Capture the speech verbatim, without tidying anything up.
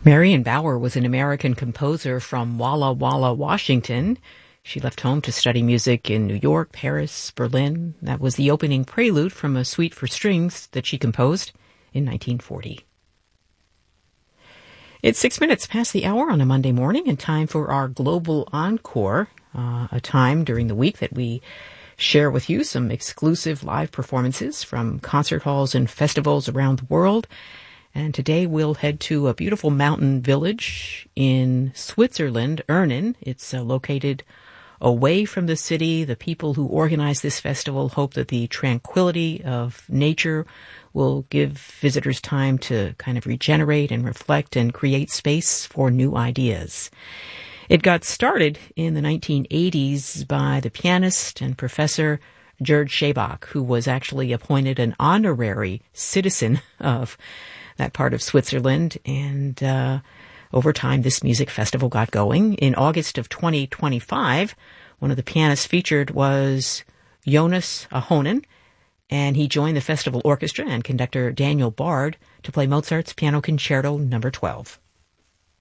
Marion Bauer was an American composer from Walla Walla, Washington. She left home to study music in New York, Paris, Berlin. That was the opening prelude from a suite for strings that she composed in nineteen forty. It's six minutes past the hour on a Monday morning and time for our Global Encore, uh, a time during the week that we share with you some exclusive live performances from concert halls and festivals around the world. And today we'll head to a beautiful mountain village in Switzerland, Ernen. It's uh, located away from the city. The people who organize this festival hope that the tranquility of nature will give visitors time to kind of regenerate and reflect and create space for new ideas. It got started in the nineteen eighties by the pianist and professor Gerd Scheibach, who was actually appointed an honorary citizen of that part of Switzerland. And uh, over time, this music festival got going. In August of twenty twenty-five, one of the pianists featured was Jonas Ahonen, and he joined the festival orchestra and conductor Daniel Bard to play Mozart's Piano Concerto number twelve.